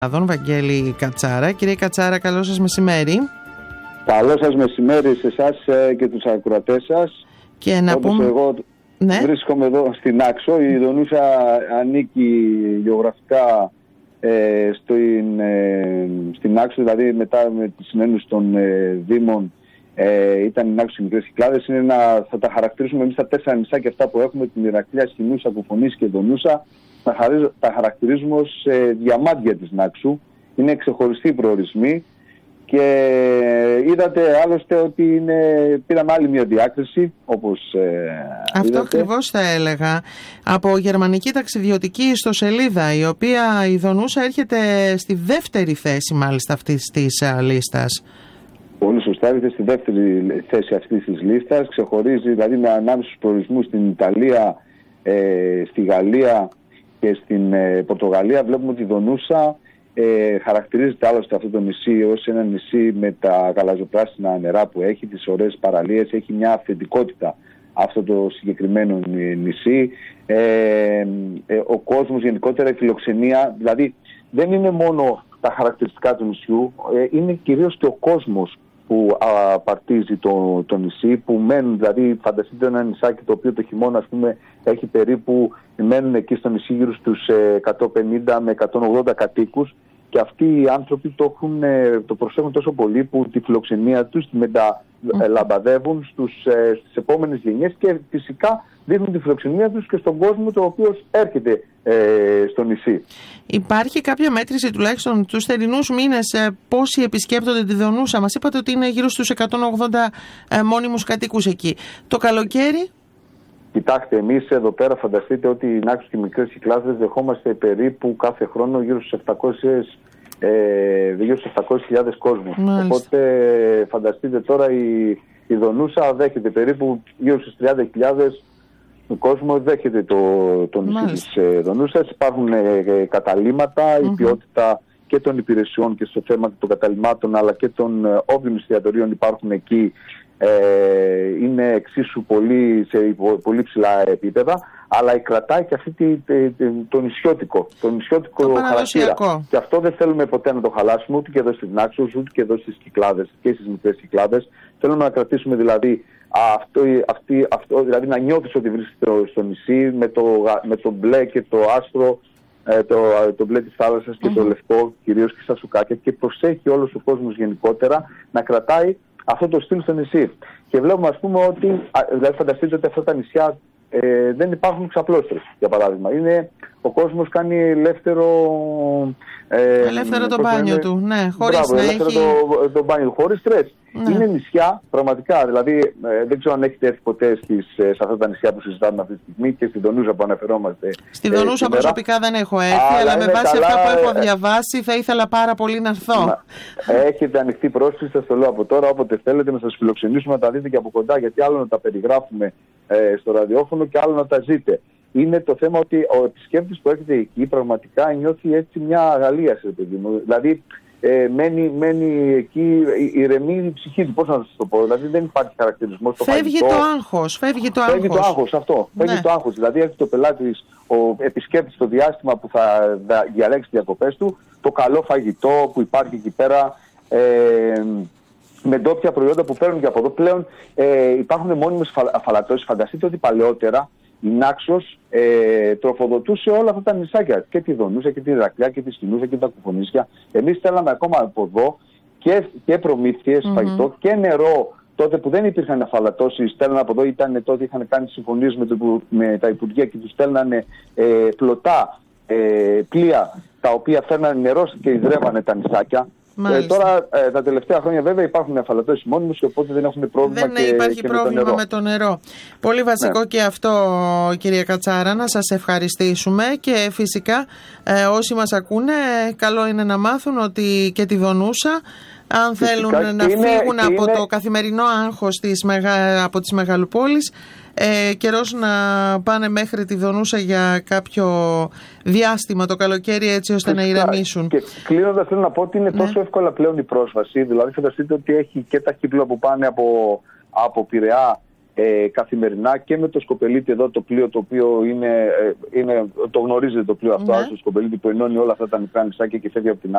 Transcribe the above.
Τον Βαγγέλη Κατσάρα. Κύριε Κατσάρα, καλό σας μεσημέρι. Καλό σας μεσημέρι σε εσάς και τους ακροατές σας. Και να πούμε... Εγώ βρίσκομαι εδώ στην Άξο. Η Δονούσα ανήκει γεωγραφικά στην Άξο, δηλαδή μετά με τη συνένωση των Δήμων ήταν η Άξο οι Μικρές Κυκλάδες. Θα τα χαρακτηρίσουμε εμείς τα 4 νησάκια αυτά που έχουμε, την Ηρακλεία, Σχοινούσα, Κουφονής και Δονούσα. Τα χαρακτηρίζουμε ως διαμάντια της Νάξου. Είναι ξεχωριστοί προορισμοί και είδατε άλλωστε ότι πήραμε άλλη μια διάκριση, όπως αυτό ακριβώς θα έλεγα, από γερμανική ταξιδιωτική ιστοσελίδα, η οποία η Δονούσα έρχεται στη δεύτερη θέση μάλιστα αυτής της λίστας. Πολύ σωστά, έρχεται στη δεύτερη θέση αυτής της λίστας. Ξεχωρίζει δηλαδή με ανάμεσα στους προορισμούς στην Ιταλία, στη Γαλλία και στην Πορτογαλία. Βλέπουμε ότι η Δονούσα χαρακτηρίζεται άλλωστε αυτό το νησί ως ένα νησί με τα γαλαζοπράσινα νερά που έχει, τις ωραίες παραλίες, έχει μια αυθεντικότητα αυτό το συγκεκριμένο νησί. Ο κόσμος γενικότερα, η φιλοξενία, δηλαδή δεν είναι μόνο τα χαρακτηριστικά του νησιού, είναι κυρίως και ο κόσμος που απαρτίζει το νησί, που μένουν, δηλαδή φανταστείτε ένα νησάκι το οποίο το χειμώνα ας πούμε έχει περίπου, μένουν εκεί στο νησί γύρω στους 150 με 180 κατοίκους και αυτοί οι άνθρωποι το προσέχουν τόσο πολύ που τη φιλοξενία τους τη μεταλαμπαδεύουν στις επόμενες γενιές και φυσικά δείχνουν τη φιλοξενία τους και στον κόσμο το οποίος έρχεται στο νησί. Υπάρχει κάποια μέτρηση τουλάχιστον τους θερινούς μήνες πόσοι επισκέπτονται τη Δονούσα? Μας είπατε ότι είναι γύρω στους 180 μόνιμους κατοίκους εκεί. Το καλοκαίρι? Κοιτάξτε, εμείς εδώ πέρα φανταστείτε ότι οι Νάξος και οι Μικρές Κυκλάδες δεχόμαστε περίπου κάθε χρόνο γύρω στους 700.000 κόσμους. Μάλιστα. Οπότε φανταστείτε τώρα η Δονούσα δέχεται περίπου γύρω στους 30.000 κόσμο, δέχεται το νησί της Δονούσας. Υπάρχουν καταλύματα, η ποιότητα και των υπηρεσιών και στο θέμα των καταλυμάτων αλλά και των όποιων εστιατορίων υπάρχουν εκεί είναι εξίσου πολύ ψηλά επίπεδα, αλλά κρατάει και αυτή το νησιώτικο χαρακτήρα. Και αυτό δεν θέλουμε ποτέ να το χαλάσουμε ούτε και εδώ στην Άξο, ούτε και εδώ στις Κυκλάδες και στις Μικρές Κυκλάδες. Θέλουμε να κρατήσουμε δηλαδή αυτό, δηλαδή να νιώθεις ότι βρίσκεται στο νησί με το μπλε και το άσπρο, το μπλε της θάλασσας και το λευκό κυρίως και στα σουκάκια, και προσέχει όλος ο κόσμος γενικότερα να κρατάει αυτό το στυλ στο νησί. Και βλέπουμε ας πούμε ότι, δηλαδή φανταστείτε ότι αυτά τα νησιά δεν υπάρχουν ξαπλώστρες, για παράδειγμα. Ο κόσμος κάνει ελεύθερο το μπάνιο του, ναι, χωρίς να έχει... το μπάνιο, χωρίς στρες. Ναι. Είναι νησιά, πραγματικά, δηλαδή δεν ξέρω αν έχετε έρθει ποτέ σε αυτά τα νησιά που συζητάμε αυτή τη στιγμή και στην Δονούσα που αναφερόμαστε. Στη Δονούσα προσωπικά δεν έχω έρθει, αλλά με βάση αυτά που έχω διαβάσει θα ήθελα πάρα πολύ να έρθω. Έχετε ανοιχτή πρόσκληση, σας το λέω από τώρα, όποτε θέλετε να σας φιλοξενήσουμε, να τα δείτε και από κοντά, γιατί άλλο να τα περιγράφουμε στο ραδιόφωνο και άλλο να τα ζείτε. Είναι το θέμα ότι ο επισκέπτης που έρχεται εκεί πραγματικά νιώθει έτσι μια αγαλίαση, παιδί μου. Δηλαδή μένει εκεί, ηρεμεί η ψυχή του. Πώς να σας το πω, δηλαδή δεν υπάρχει χαρακτηρισμός. Φεύγει το άγχος. Φεύγει το άγχος αυτό. Ναι. Φεύγει το άγχος. Δηλαδή έρχεται ο πελάτης, ο επισκέπτης στο διάστημα που θα διαλέξει τις διακοπές του, το καλό φαγητό που υπάρχει εκεί πέρα. Με ντόπια προϊόντα που παίρνουν και από εδώ. Πλέον υπάρχουν μόνιμες αφαλατώσεις. Φανταστείτε ότι παλαιότερα η Νάξος τροφοδοτούσε όλα αυτά τα νησάκια. Και τη Δονούσα και τη Ηρακλεία και τη Σχοινούσα και τα Κουφονίσια. Εμείς στέλναμε ακόμα από εδώ και προμήθειες, φαγητό και νερό. Τότε που δεν υπήρχαν αφαλατώσεις, στέλνανε από εδώ. Τότε είχαν κάνει συμφωνίες με τα Υπουργεία και τους στέλνανε πλωτά πλοία τα οποία φέρνανε νερό και υδρεύανε τα νησάκια. Τώρα τα τελευταία χρόνια βέβαια υπάρχουν αφαλατώσεις μόνιμους και οπότε δεν έχουν πρόβλημα. Δεν υπάρχει πρόβλημα με το νερό. Πολύ βασικό και αυτό, κυρία Κατσάρα, να σας ευχαριστήσουμε και φυσικά όσοι μας ακούνε καλό είναι να μάθουν ότι και τη Δονούσα, αν θέλουν να φύγουν από το καθημερινό άγχος από τις μεγαλοπόλεις, καιρός να πάνε μέχρι τη Δονούσα για κάποιο διάστημα το καλοκαίρι, έτσι ώστε να ηρεμήσουν. Και κλείνοντας θέλω να πω ότι είναι τόσο εύκολα πλέον η πρόσβαση. Δηλαδή φανταστείτε ότι έχει και τα κύκλα που πάνε από Πειραιά καθημερινά και με το Σκοπελίτη εδώ, το πλοίο το οποίο το γνωρίζετε το πλοίο αυτό, το Σκοπελίτη που ενώνει όλα αυτά τα μικρά νησάκια και φεύγει από την